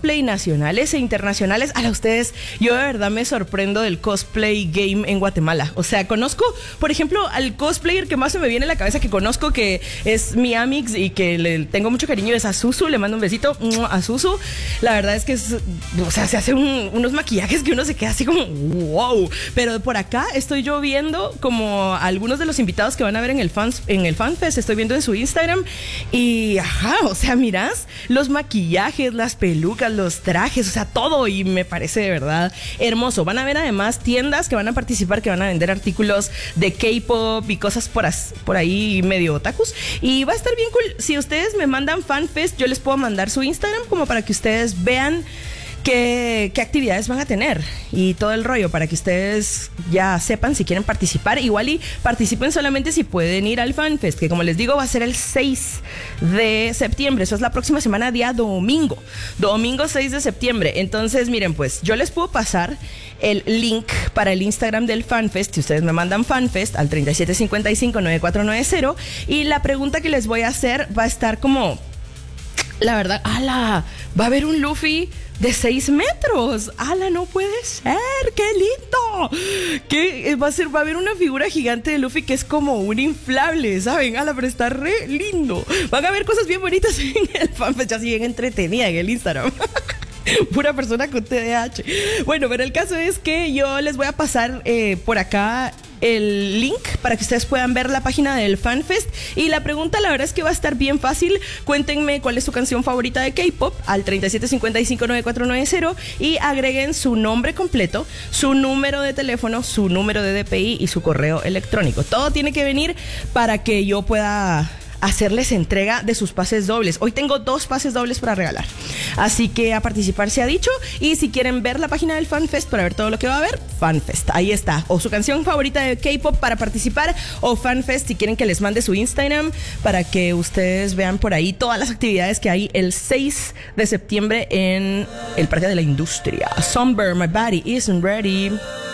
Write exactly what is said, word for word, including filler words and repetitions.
cosplay nacionales e internacionales. A ustedes, yo de verdad me sorprendo del cosplay game en Guatemala. O sea, conozco, por ejemplo, al cosplayer que más se me viene a la cabeza que conozco, que es mi amix y que le tengo mucho cariño, es a Susu. Le mando un besito a Susu. La verdad es que es, o sea, se hace un, unos maquillajes que uno se queda así como wow. Pero por acá estoy yo viendo como algunos de los invitados que van a ver en el fans, en el FanFest. Estoy viendo en su Instagram y ajá, o sea, mirás los maquillajes, las pelucas, los trajes, o sea, todo, y me parece de verdad hermoso. Van a ver además tiendas que van a participar, que van a vender artículos de K-pop y cosas por, as, por ahí medio otakus, y va a estar bien cool. Si ustedes me mandan FanFest, yo les puedo mandar su Instagram como para que ustedes vean Qué, qué actividades van a tener y todo el rollo, para que ustedes ya sepan si quieren participar. Igual y participen solamente si pueden ir al FanFest, que como les digo va a ser el seis de septiembre. Eso es la próxima semana, día domingo. Domingo seis de septiembre. Entonces, miren, pues yo les puedo pasar el link para el Instagram del FanFest. Si ustedes me mandan FanFest al treinta y siete cincuenta y cinco, noventa y cuatro noventa, y la pregunta que les voy a hacer va a estar como, la verdad, ¡ala! Va a haber un Luffy de seis metros. ¡Hala! No puede ser. ¡Qué lindo! ¿Qué va a ser? Va a haber una figura gigante de Luffy que es como un inflable, ¿saben? ¡Hala! Pero está re lindo. Van a haber cosas bien bonitas en el FanFest, así bien entretenida en el Instagram. Pura persona con T D A H. Bueno, pero el caso es que yo les voy a pasar eh, por acá el link para que ustedes puedan ver la página del FanFest. Y la pregunta, la verdad es que va a estar bien fácil. Cuéntenme cuál es su canción favorita de K-pop al treinta y siete cincuenta y cinco, noventa y cuatro noventa y agreguen su nombre completo, su número de teléfono, su número de D P I y su correo electrónico. Todo tiene que venir para que yo pueda hacerles entrega de sus pases dobles. Hoy tengo dos pases dobles para regalar, así que a participar se ha dicho. Y si quieren ver la página del FanFest para ver todo lo que va a haber, FanFest, ahí está. O su canción favorita de K-pop para participar, o FanFest si quieren que les mande su Instagram para que ustedes vean por ahí todas las actividades que hay el seis de septiembre en el Parque de la Industria. Sunburn, my body isn't ready.